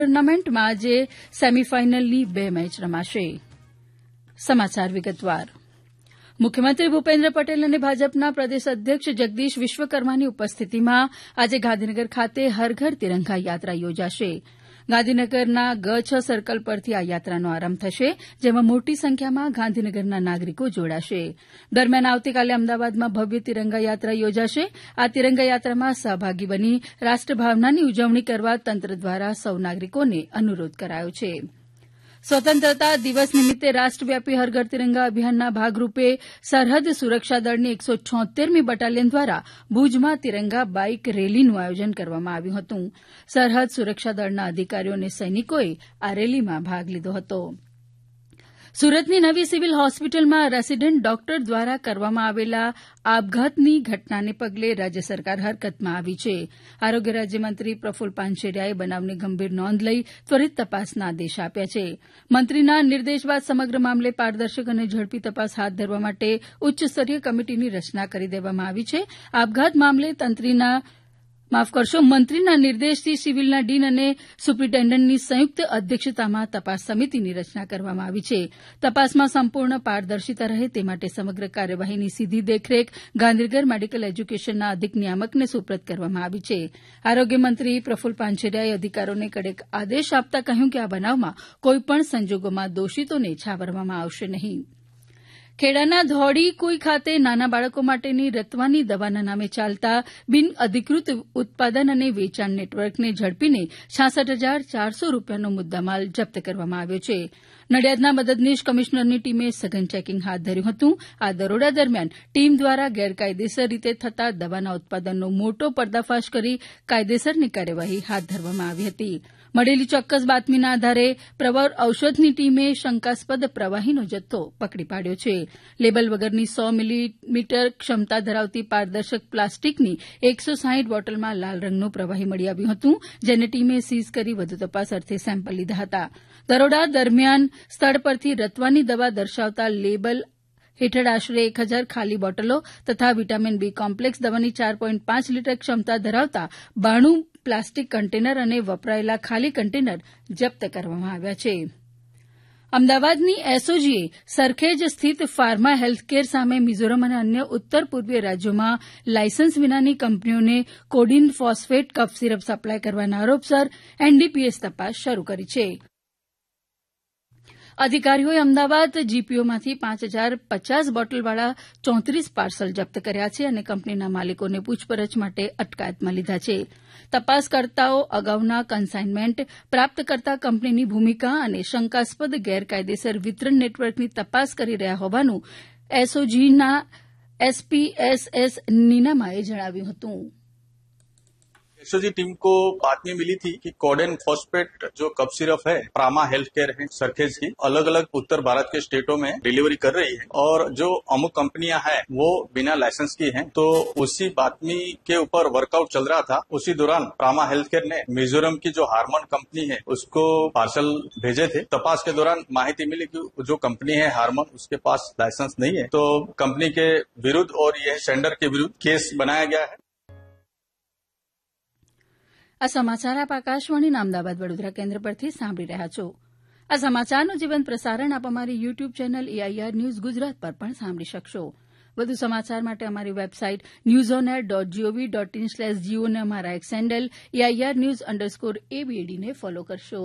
ટુર્નામેન્ટમાં આજે સેમીફાઇનલની 2 મેચ રમાશે. સમાચાર વિગતવાર. મુખ્યમંત્રી ભૂપેન્દ્ર પટેલ અને ભાજપના પ્રદેશ અધ્યક્ષ જગદીશ વિશ્વકર્માની ઉપસ્થિતિમાં આજે ગાંધીનગર ખાતે હર ઘર તિરંગા યાત્રા યોજાશે. ગાંધીનગરના G6 સર્કલ પરથી આ યાત્રાનો આરંભ થશે, જેમાં મોટી સંખ્યામાં ગાંધીનગરના નાગરિકો જોડાશે. દરમિયાન આવતીકાલે અમદાવાદમાં ભવ્ય તિરંગા યાત્રા યોજાશે. આ તિરંગા યાત્રામાં સહભાગી બની રાષ્ટ્રભાવનાની ઉજવણી કરવા તંત્ર દ્વારા સૌ નાગરિકોને અનુરોધ કરાયો છે. સ્વતંત્રતા દિવસ નિમિત્તે રાષ્ટ્રવ્યાપી હર ઘર તિરંગા અભિયાનના ભાગરૂપે સરહદ સુરક્ષા દળની 176મી બટાલિયન દ્વારા ભુજમાં તિરંગા બાઇક રેલીનું આયોજન કરવામાં આવ્યું હતું. સરહદ સુરક્ષા દળના અધિકારીઓ અને સૈનિકોએ આ રેલીમાં ભાગ લીધો હતો. સુરતની નવી સિવિલ હોસ્પિટલમાં રેસિડેન્ટ ડોક્ટર દ્વારા કરવામાં આવેલા આપઘાતની ઘટનાને પગલે રાજ્ય સરકાર હરકતમાં આવી છે. આરોગ્ય રાજ્યમંત્રી પ્રફુલ્લ પાનસેરિયાએ બનાવની ગંભીર નોંધ લઈ ત્વરિત તપાસના આદેશ આપ્યા છે. મંત્રીના નિર્દેશ બાદ સમગ્ર મામલે પારદર્શક અને ઝડપી તપાસ હાથ ધરવા માટે ઉચ્ચસ્તરીય કમિટીની રચના કરી દેવામાં આવી છે. આપઘાત મામલે મંત્રીના નિર્દેશથી સિવિલના ડીન અને સુપ્રિન્ટેન્ડન્ટની સંયુક્ત અધ્યક્ષતામાં તપાસ સમિતિની રચના કરવામાં આવી છે. તપાસમાં સંપૂર્ણ પારદર્શિતા રહે તે માટે સમગ્ર કાર્યવાહીની સીધી દેખરેખ ગાંધીનગર મેડિકલ એજ્યુકેશનના અધિક નિયામકને સુપ્રત કરવામાં આવી છે. આરોગ્યમંત્રી પ્રફુલ્લ પાનસેરિયાએ અધિકારીઓને કડક આદેશ આપતા કહ્યું કે આ બનાવમાં કોઈપણ સંજોગોમાં દોષિતોને છાવરવામાં આવશે નહીં. ખેડાના ધોળીકુઈ ખાતે નાના બાળકો માટેની રતવાની દવાના નામે ચાલતા બિન અધિકૃત ઉત્પાદન અને વેચાણ નેટવર્કને ઝડપીને 66,400 રૂપિયાનો મુદ્દામાલ જપ્ત કરવામાં આવ્યો છે. નડિયાદના મદદનીશ કમિશનરની ટીમે સઘન ચેકિંગ હાથ ધર્યું હતું. આ દરોડા દરમિયાન ટીમ દ્વારા ગેરકાયદેસર રીતે થતા દવાના ઉત્પાદનનો મોટો પર્દાફાશ કરી કાયદેસરની કાર્યવાહી હાથ ધરવામાં આવી હતી. મળેલી ચોક્કસ બાતમીના આધારે પ્રવર ઔષધની ટીમે શંકાસ્પદ પ્રવાહીનો જથ્થો પકડી પાડ્યો છે. લેબલ વગરની 100 મિલીમીટર ક્ષમતા ધરાવતી પારદર્શક પ્લાસ્ટિકની 160 બોટલમાં લાલ રંગનું પ્રવાહી મળી આવ્યું હતું, જેને ટીમે સીઝ કરી વધુ તપાસ અર્થે સેમ્પલ લીધા હતા. દરોડા દરમિયાન સ્થળ પરથી રતવાની દવા દર્શાવતા લેબલ હેઠળ આશરે 1,000 ખાલી બોટલો તથા વિટામીન બી કોમ્પ્લેક્સ દવાની 4.5 લીટર ક્ષમતા ધરાવતા 92 પ્લાસ્ટિક કન્ટેનર અને વપરાયેલા ખાલી કન્ટેનર જપ્ત કરવામાં આવ્યા છે. અમદાવાદની એસઓજીએ સરખેજ સ્થિત ફાર્મા હેલ્થકેર સામે મિઝોરમ અને અન્ય ઉત્તર પૂર્વીય રાજ્યોમાં લાયસન્સ વિનાની કંપનીઓને કોડિન ફોસ્ફેટ કફ સિરપ સપ્લાય કરવાના આરોપસર એનડીપીએસ તપાસ શરૂ કરી છે. અધિકારીઓએ અમદાવાદ જીપીઓમાંથી 5,050 બોટલવાળા 34 પાર્સલ જપ્ત કર્યા છે અને કંપનીના માલિકોને પૂછપરછ માટે અટકાયતમાં લીધા છે. તપાસકર્તાઓ અગાઉના કન્સાઇનમેન્ટ પ્રાપ્ત કરતા કંપનીની ભૂમિકા અને શંકાસ્પદ ગેરકાયદેસર વિતરણ નેટવર્કની તપાસ કરી રહ્યા હોવાનું એસઓજીના એસપીએસએસ નીનામાએ જણાવ્યું હતું. एसओजी टीम को बातमी मिली थी कि कोडेन फॉस्फेट जो कफ सिरप है प्रामा हेल्थ केयर है सरखेज की अलग अलग उत्तर भारत के स्टेटों में डिलीवरी कर रही है और जो अमुक कंपनियां हैं वो बिना लाइसेंस की हैं. तो उसी बातमी के ऊपर वर्कआउट चल रहा था. उसी दौरान प्रामा हेल्थ केयर ने मिजोरम की जो हार्मन कंपनी है उसको पार्सल भेजे थे. तपास के दौरान माहिती मिली कि जो कंपनी है हार्मन उसके पास लाइसेंस नहीं है. तो कंपनी के विरुद्ध और यह सेंडर के विरुद्ध केस बनाया गया है. આ સમાચાર આપ આકાશવાણીના અમદાવાદ વડોદરા કેન્દ્ર પરથી સાંભળી રહ્યા છો. આ સમાચારનું જીવંત પ્રસારણ આપ અમારી YouTube channel AIR news Gujarat પર પણ સાંભળી શકશો. વધુ સમાચાર માટે અમારી વેબસાઇટ newsonair.gov.in/geo અને અમારા એક્સ હેન્ડલ એઆઈઆર ન્યૂઝ_ABAD ને ફોલો કરશો.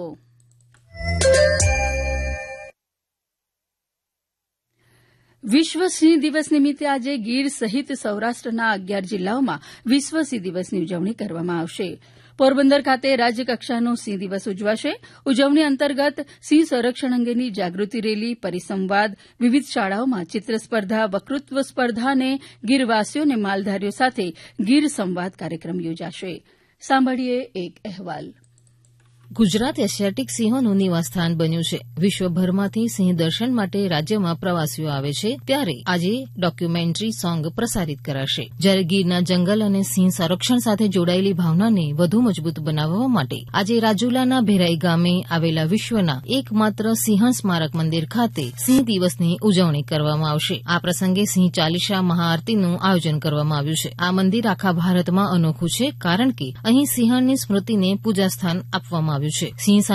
વિશ્વ સિંહ દિવસ નિમિત્તે આજે ગીર સહિત સૌરાષ્ટ્રના 11 જિલ્લાઓમાં વિશ્વ સિંહ દિવસની ઉજવણી કરવામાં આવશે. પોરબંદર ખાતે રાજ્યકક્ષાનો સિંહ દિવસ ઉજવાશે. ઉજવણી અંતર્ગત સિંહ સંરક્ષણ અંગેની જાગૃતિ રેલી, પરિસંવાદ, વિવિધ શાળાઓમાં ચિત્ર સ્પર્ધા, વક્તૃત્વ સ્પર્ધા અને ગીરવાસીઓ અને માલધારીઓ સાથે ગીર સંવાદ કાર્યક્રમ યોજાશે. સાંભળીએ એક અહેવાલ. ગુજરાત એશિયાટિક સિંહોનું નિવાસસ્થાન બન્યું છે. વિશ્વભરમાંથી સિંહ દર્શન માટે રાજ્યમાં પ્રવાસીઓ આવે છે, ત્યારે આજે ડોક્યુમેન્ટરી સોંગ પ્રસારિત કરાશે. જ્યારે ગીરના જંગલ અને સિંહ સંરક્ષણ સાથે જોડાયેલી ભાવનાને વધુ મજબૂત બનાવવા માટે આજે રાજુલાના ભેરાઈ ગામે આવેલા વિશ્વના એકમાત્ર સિંહ સ્મારક મંદિર ખાતે સિંહ દિવસની ઉજવણી કરવામાં આવશે. આ પ્રસંગે સિંહ ચાલીસા મહાઆરતીનું આયોજન કરવામાં આવ્યું છે. આ મંદિર આખા ભારતમાં અનોખું છે, કારણ કે અહીં સિંહણની સ્મૃતિને પૂજાસ્થાન આપવામાં આવ્યું છે સિંહ